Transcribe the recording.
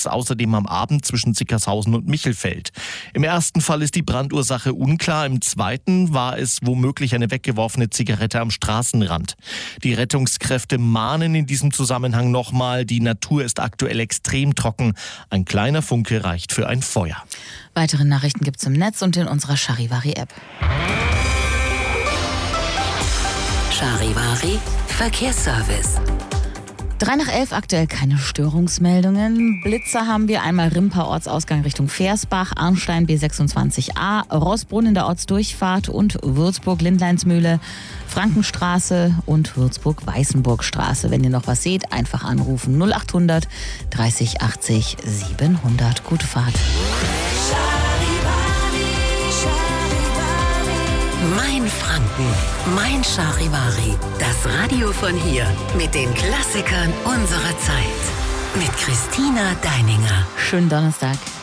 Netz, außerdem am Abend zwischen Sickershausen und Michelfeld. Im ersten Fall ist die Brandursache unklar, im zweiten war es womöglich eine weggeworfene Zigarette am Straßenrand. Die Rettungskräfte mahnen in diesem Zusammenhang nochmal, die Natur ist aktuell extrem trocken. Ein kleiner Funke reicht für ein Feuer. Weitere Nachrichten gibt's im Netz und in unserer Charivari-App. Charivari Verkehrsservice. 11:03 aktuell keine Störungsmeldungen. Blitzer haben wir einmal Rimper Ortsausgang Richtung Versbach, Arnstein B26a, Rossbrunn in der Ortsdurchfahrt und Würzburg-Lindleinsmühle, Frankenstraße und Würzburg-Weißenburgstraße. Wenn ihr noch was seht, einfach anrufen 0800 30 80 700. Gute Fahrt. Mein Franken, mein Charivari. Das Radio von hier mit den Klassikern unserer Zeit. Mit Christina Deininger. Schönen Donnerstag.